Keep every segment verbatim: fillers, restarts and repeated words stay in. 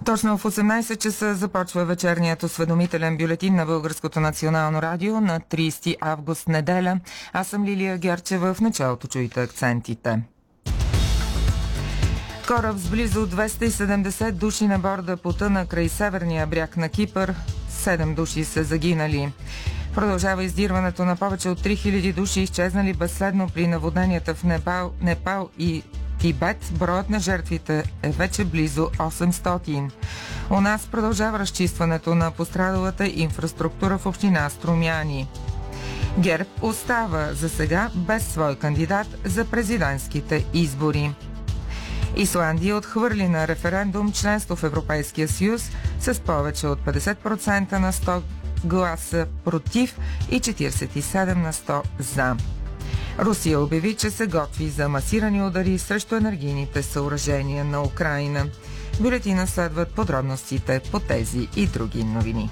Точно в осемнайсет часа започва вечерният осведомителен бюлетин на Българското национално радио на трийсети август, неделя. Аз съм Лилия Герчева. В началото чуйте акцентите. Кораб с близо двеста и седемдесет души на борда потъна край северния бряг на Кипър. Седем души са загинали. Продължава издирването на повече от три хиляди души, изчезнали безследно при наводненията в Непал, Непал и Тибет. Броят на жертвите е вече близо осемстотин. У нас продължава разчистването на пострадалата инфраструктура в община Струмяни. ГЕРБ остава за сега без свой кандидат за президентските избори. Исландия отхвърли на референдум членство в Европейския съюз с повече от петдесет процента на сто гласа против и четирийсет и седем на сто за. Русия обяви, че се готви за масирани удари срещу енергийните съоръжения на Украйна. В бюлетина следват подробностите по тези и други новини.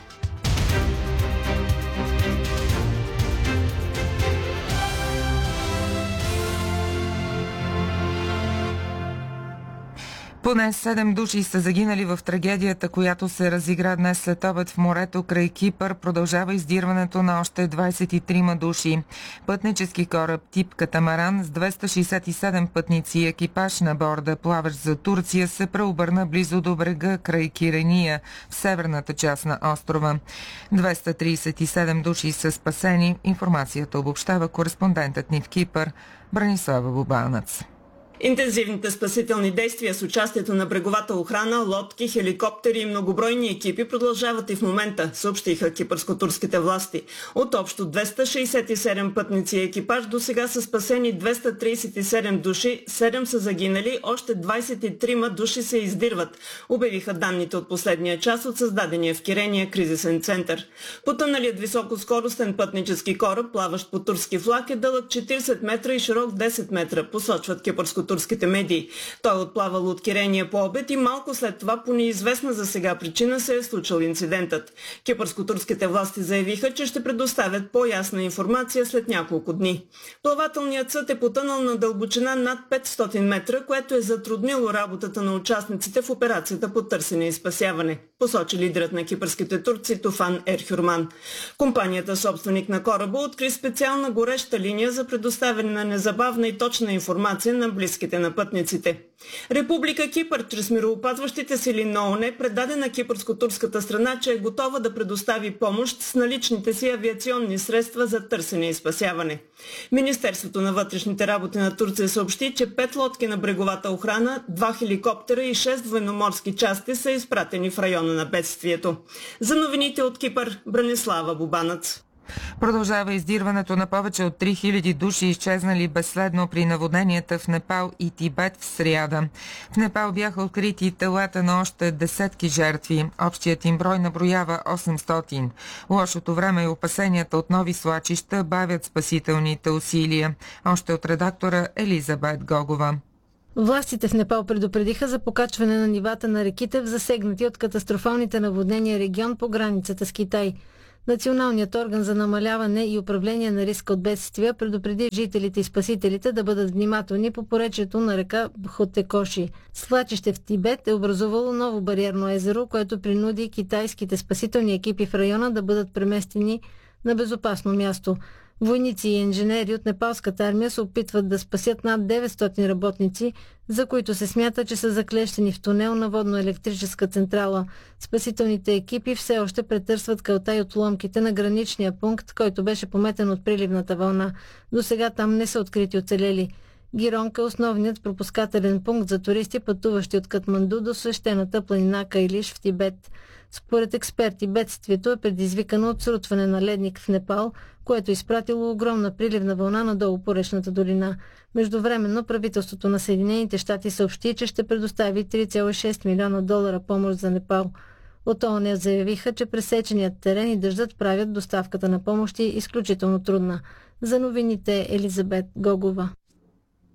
Поне седем души са загинали в трагедията, която се разигра днес след обед в морето край Кипър. Продължава издирването на още двайсет и трима души. Пътнически кораб тип катамаран с двеста шейсет и седем пътници и екипаж на борда, плаващ за Турция, се преобърна близо до брега край Кирения, в северната част на острова. двеста трийсет и седем души са спасени. Информацията обобщава кореспондентът ни в Кипър Бранислава Бубанец. Интензивните спасителни действия с участието на бреговата охрана, лодки, хеликоптери и многобройни екипи продължават и в момента, съобщиха кипърско-турските власти. От общо двеста шейсет и седем пътници и екипаж до сега са спасени двеста трийсет и седем души, седем са загинали, още двайсет и трима души се издирват, обявиха данните от последния час от създадения в Кирения кризисен център. Потъналият високоскоростен пътнически кораб, плаващ по турски флаг, е дълъг четирийсет метра и широк десет метра, посочват кипърско турските медии. Той е отплавал от Кирения по обед и малко след това по неизвестна за сега причина се е случил инцидентът. Кипърско-турските власти заявиха, че ще предоставят по-ясна информация след няколко дни. Плавателният съд е потънал на дълбочина над петстотин метра, което е затруднило работата на участниците в операцията по търсене и спасяване, посочи лидерът на кипърските турци Туфан Ерхюрман. Компанията, собственик на кораба, откри специална гореща линия за предоставяне на незабавна и точна информация на близки на пътниците. Република Кипър чрез мироопазващите сили на ООН предаде на кипърско-турската страна, че е готова да предостави помощ с наличните си авиационни средства за търсене и спасяване. Министерството на вътрешните работи на Турция съобщи, че пет лодки на бреговата охрана, два хеликоптера и шест военноморски части са изпратени в района на бедствието. За новините от Кипър, Бранислава Бубанец. Продължава издирването на повече от три хиляди души, изчезнали безследно при наводненията в Непал и Тибет в сряда. В Непал бяха открити телата на още десетки жертви. Общият им брой наброява осемстотин. Лошото време и опасенията от нови свлачища бавят спасителните усилия. Още от редактора Елизабет Гогова. Властите в Непал предупредиха за покачване на нивата на реките в засегнати от катастрофалните наводнения регион по границата с Китай. Националният орган за намаляване и управление на риска от бедствия предупреди жителите и спасителите да бъдат внимателни по поречието на река Бхотекоши. Свлачище в Тибет е образувало ново бариерно езеро, което принуди китайските спасителни екипи в района да бъдат преместени на безопасно място. Войници и инженери от непалската армия се опитват да спасят над деветстотин работници, за които се смята, че са заклещени в тунел на водно-електрическа централа. Спасителните екипи все още претърсват кълта и отломките на граничния пункт, който беше пометен от приливната вълна. До сега там не са открити оцелели. Гиронка е основният пропускателен пункт за туристи, пътуващи от Катманду до свещената планина Кайлиш в Тибет. Според експерти, бедствието е предизвикано от срутване на ледник в Непал, което е изпратило огромна приливна вълна надолу по речната долина. Междувременно правителството на Съединените щати съобщи, че ще предостави три цяло и шест милиона долара помощ за Непал. От ООН заявиха, че пресеченият терен и дъждът правят доставката на помощи изключително трудна. За новините Елизабет Гогова.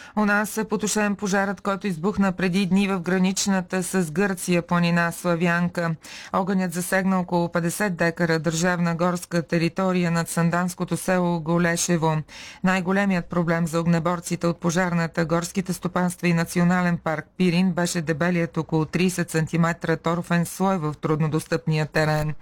У нас е потушен пожарът, който избухна преди дни в граничната с Гърция планина Славянка. Огънят засегна около петдесет декара държавна горска територия над санданското село Голешево. Най-големият проблем за огнеборците от пожарната, горските стопанства и национален парк Пирин беше дебелият около тридесет сантиметра торфен слой в труднодостъпния терен.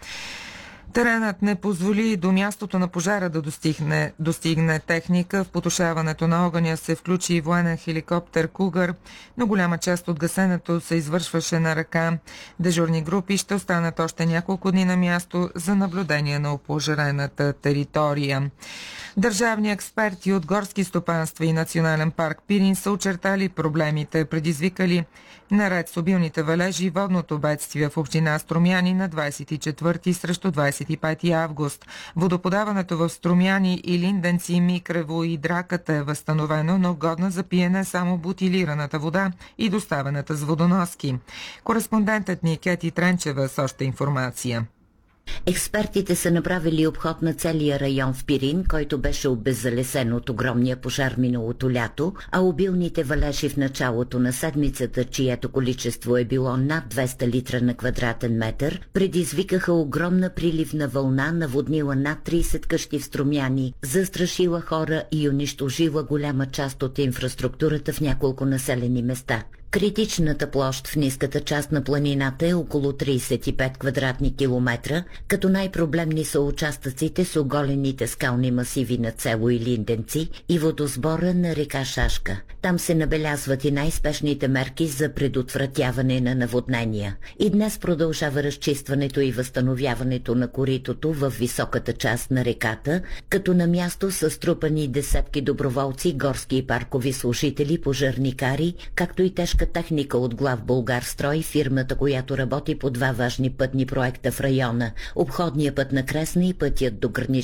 Теренът не позволи до мястото на пожара да достигне, достигне техника. В потушаването на огъня се включи и военен хеликоптер Кугър, но голяма част от гасенето се извършваше на ръка. Дежурни групи ще останат още няколко дни на място за наблюдение на опожарената територия. Държавни експерти от горски стопанства и национален парк Пирин са очертали проблемите, предизвикали наред с обилните валежи водното бедствие в община Струмяни на двадесет и четвърти срещу двадесет и пети август. Водоподаването в Струмяни и Линденци, Микрево и Драката е възстановено, но годна за пиене само бутилираната вода и доставената с водоноски. Кореспондентът ни Кети Тренчева с още информация. Експертите са направили обход на целия район в Пирин, който беше обеззалесен от огромния пожар миналото лято, а обилните валежи в началото на седмицата, чието количество е било над двеста литра на квадратен метър, предизвикаха огромна приливна вълна, наводнила над тридесет къщи в Струмяни, застрашила хора и унищожила голяма част от инфраструктурата в няколко населени места. Критичната площ в ниската част на планината е около тридесет и пет квадратни километра, като най-проблемни са участъците с оголените скални масиви на село и Линденци и водосбора на река Шашка. Там се набелязват и най-спешните мерки за предотвратяване на наводнения. И днес продължава разчистването и възстановяването на коритото в високата част на реката, като на място са струпани десетки доброволци, горски и паркови служители, пожарникари, както и тежка техника от Главболгарстрой, фирмата, която работи по два важни пътни проекта в района – обходния път на Кресна и пътят до граничната